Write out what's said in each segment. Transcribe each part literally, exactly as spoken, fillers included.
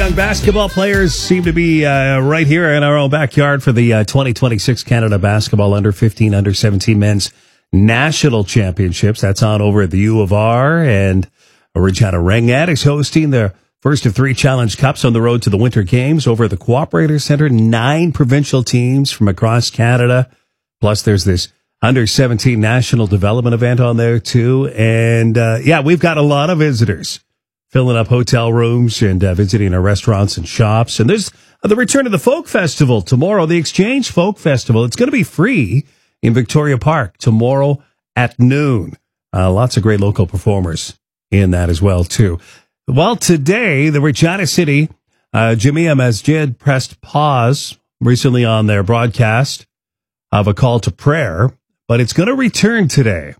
young basketball players seem to be uh, right here in our own backyard for the uh, twenty twenty-six Canada Basketball Under fifteen, Under seventeen Men's National Championships. That's on over at the U of R, and Regina Rangat is hosting the first of three Challenge Cups on the road to the Winter Games over at the Cooperator Centre. Nine provincial teams from across Canada. Plus, there's this Under seventeen National Development event on there, too. And, uh, yeah, we've got a lot of visitors filling up hotel rooms and uh, visiting our restaurants and shops. And there's uh, the return of the Folk Festival tomorrow, the Exchange Folk Festival. It's going to be free in Victoria Park tomorrow at noon. Uh, lots of great local performers in that as well, too. Well, today, the Regina City, uh, Jamia Masjid pressed pause recently on their broadcast of a call to prayer, but it's going to return today.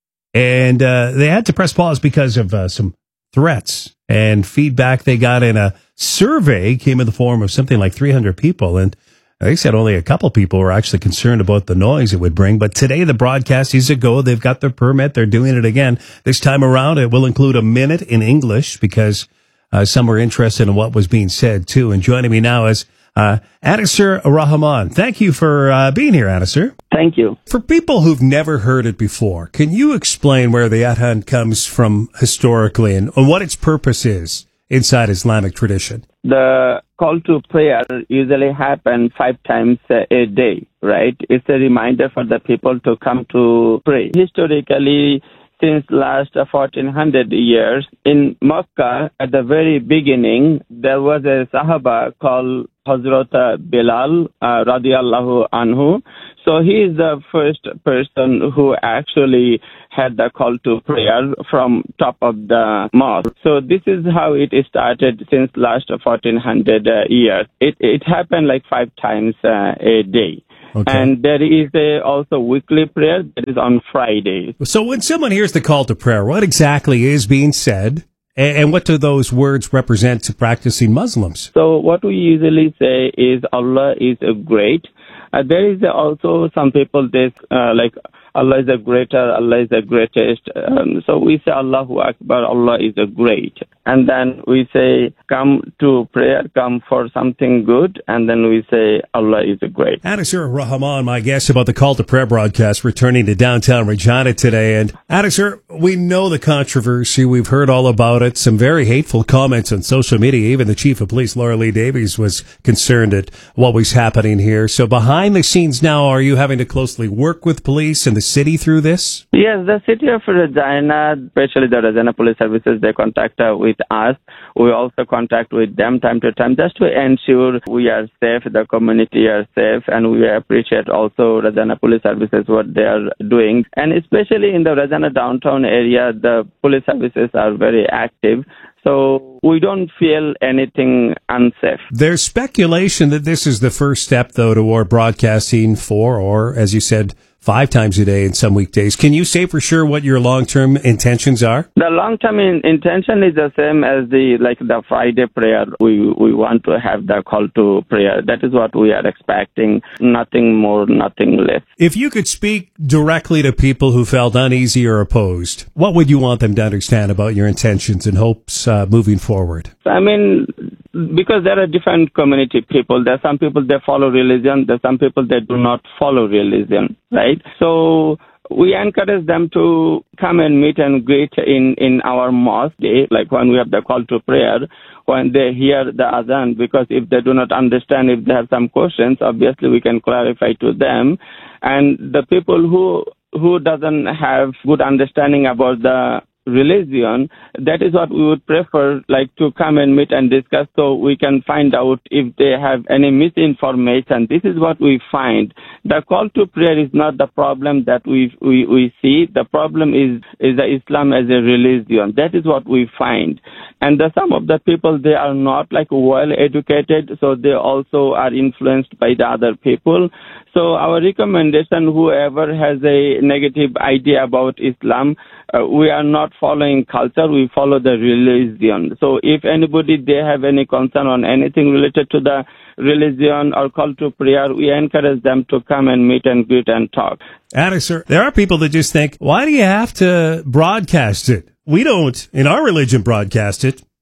And uh, they had to press pause because of uh, some threats and feedback they got in a survey came in the form of something like three hundred people. And they said only a couple people were actually concerned about the noise it would bring. But today the broadcast is a go. They've got their permit. They're doing it again. This time around, it will include a minute in English because uh, some were interested in what was being said, too. And joining me now is uh, Anasir Rahman. Thank you for uh, being here, Anasir. Thank you. For people who've never heard it before, can you explain where the Adhan comes from historically and, and what its purpose is inside Islamic tradition? The call to prayer usually happens five times a day, right? It's a reminder for the people to come to pray. Historically, since last fourteen hundred years, in Makkah, at the very beginning, there was a Sahaba called Hazrat Bilal, uh, radiallahu anhu. So he is the first person who actually had the call to prayer from top of the mosque. So this is how it started since last fourteen hundred uh, years. It, it happened like five times uh, a day. Okay. And there is a also weekly prayer that is on Friday. So when someone hears the call to prayer, what exactly is being said? And what do those words represent to practicing Muslims? So what we usually say is Allah is great. Uh, there is also some people, this uh, like Allah is the greater, Allah is the greatest. Um, so we say Allahu Akbar, Allah is the great. And then we say, come to prayer, come for something good. And then we say, Allah is the great. Anasir Rahman, my guest about the Call to Prayer broadcast, returning to downtown Regina today. And Anasir, we know the controversy. We've heard all about it. Some very hateful comments on social media. Even the chief of police, Laura Lee Davies, was concerned at what was happening here. So behind the scenes now, are you having to closely work with police and the city through this? Yes, the city of Regina, especially the Regina Police Services, they contact uh, with us. We also contact with them time to time just to ensure we are safe, the community are safe, and we appreciate also Regina Police Services what they are doing. And especially in the Regina downtown area, the police services are very active. So we don't feel anything unsafe. There's speculation that this is the first step, though, toward broadcasting four or, as you said, five times a day in some weekdays. Can you say for sure what your long-term intentions are? The long-term in- intention is the same as the like the Friday prayer. We we want to have the call to prayer. That is what we are expecting. Nothing more, nothing less. If you could speak directly to people who felt uneasy or opposed, what would you want them to understand about your intentions and hopes uh, moving forward? I mean, because there are different community people. There are some people that follow religion. There are some people that do not follow religion, right? So we encourage them to come and meet and greet in, in our mosque day, like when we have the call to prayer, when they hear the adhan, because if they do not understand, if they have some questions, obviously we can clarify to them. And the people who who doesn't have good understanding about the religion, that is what we would prefer, like to come and meet and discuss so we can find out if they have any misinformation. This is what we find. The call to prayer is not the problem that we we, we see. The problem is, is the Islam as a religion. That is what we find. And the, some of the people, they are not like well educated, so they also are influenced by the other people. So our recommendation, whoever has a negative idea about Islam, uh, we are not following culture, we follow the religion. So if anybody, they have any concern on anything related to the religion or call to prayer, we encourage them to come and meet and greet and talk. Anasir, there are people that just think, why do you have to broadcast it? We don't, in our religion, broadcast it.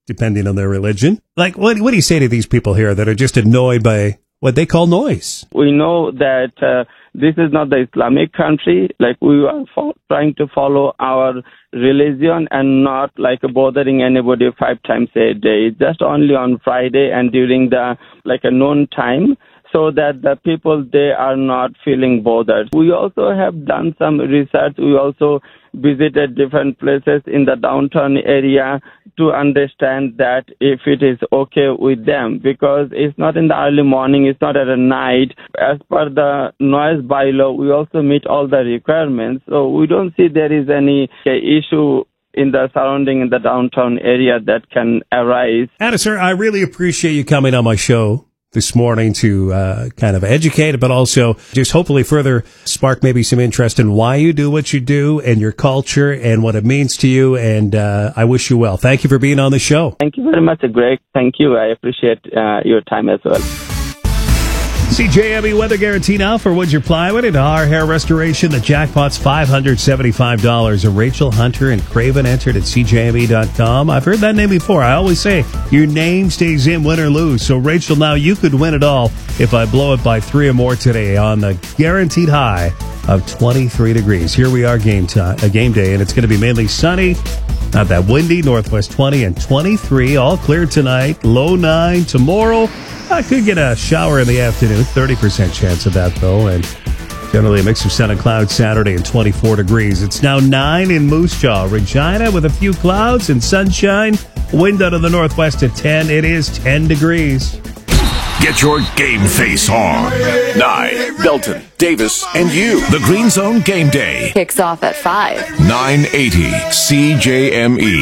depending on their religion. Like, what, what do you say to these people here that are just annoyed by what they call noise? We know that uh, this is not the Islamic country. Like, we are fo- trying to follow our religion and not like bothering anybody five times a day, just only on Friday and during the like a noon time, so that the people, they are not feeling bothered. We also have done some research. We also visited different places in the downtown area to understand that if it is okay with them, because it's not in the early morning, it's not at a night. As per the noise bylaw, we also meet all the requirements. So we don't see there is any uh, issue in the surrounding in the downtown area that can arise. Anna, sir, I really appreciate you coming on my show this morning to uh, kind of educate, but also just hopefully further spark maybe some interest in why you do what you do and your culture and what it means to you. And uh, I wish you well. Thank you for being on the show. Thank you very much, Greg. Thank you. I appreciate uh, your time as well. C J M E weather guarantee now for Wood's Your Plywood and Our Hair Restoration. The jackpot's five hundred seventy-five dollars. And Rachel Hunter and Craven entered at C J M E dot com. I've heard that name before. I always say your name stays in, win or lose. So, Rachel, now you could win it all if I blow it by three or more today on the guaranteed high of twenty-three degrees. Here we are, game time, a game day, and it's going to be mainly sunny. Not that windy, northwest twenty and twenty-three. All clear tonight, low nine tomorrow. I could get a shower in the afternoon, thirty percent chance of that, though, and generally a mix of sun and clouds Saturday and twenty-four degrees. It's now nine in Moose Jaw. Regina with a few clouds and sunshine. Wind out of the northwest at ten. It is ten degrees. Get your game face on. Nye, Belton, Davis, and you. The Green Zone Game Day. Kicks off at five. nine eighty C J M E.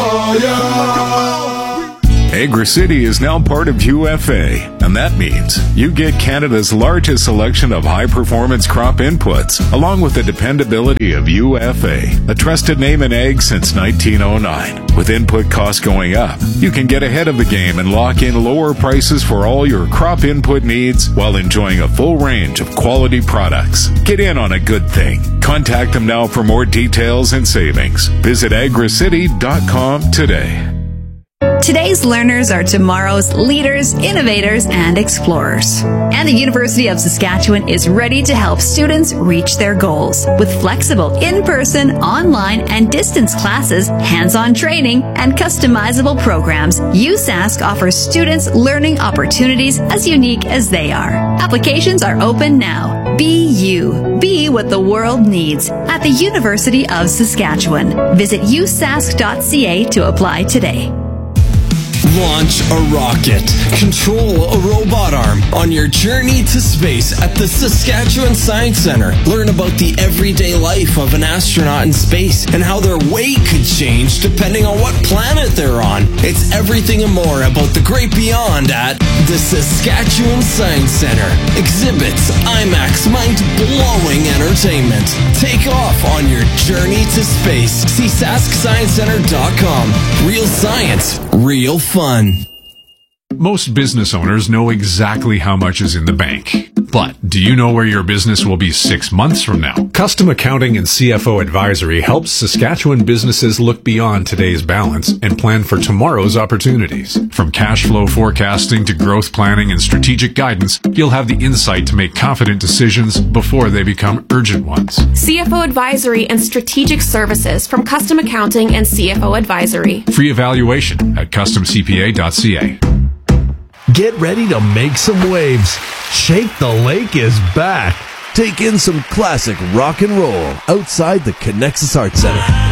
Agra City is now part of U F A, and that means you get Canada's largest selection of high-performance crop inputs, along with the dependability of U F A, a trusted name in ag since nineteen oh nine. With input costs going up, you can get ahead of the game and lock in lower prices for all your crop input needs while enjoying a full range of quality products. Get in on a good thing. Contact them now for more details and savings. Visit agra city dot com today. Today's learners are tomorrow's leaders, innovators, and explorers. And the University of Saskatchewan is ready to help students reach their goals. With flexible in-person, online, and distance classes, hands-on training, and customizable programs, U S A S C offers students learning opportunities as unique as they are. Applications are open now. Be you. Be what the world needs at the University of Saskatchewan. Visit u s a s c dot c a to apply today. Launch a rocket. Control a robot arm on your journey to space at the Saskatchewan Science Centre. Learn about the everyday life of an astronaut in space and how their weight could change depending on what planet they're on. It's everything and more about the great beyond at the Saskatchewan Science Centre. Exhibits, IMAX, mind-blowing entertainment. Take off on your journey to space. See sask science center dot com. Real science, real fun. Most business owners know exactly how much is in the bank. But do you know where your business will be six months from now? Custom Accounting and C F O Advisory helps Saskatchewan businesses look beyond today's balance and plan for tomorrow's opportunities. From cash flow forecasting to growth planning and strategic guidance, you'll have the insight to make confident decisions before they become urgent ones. C F O Advisory and Strategic Services from Custom Accounting and C F O Advisory. Free evaluation at custom c p a dot c a. Get ready to make some waves. Shake the Lake is back. Take in some classic rock and roll outside the Connexus Arts Center.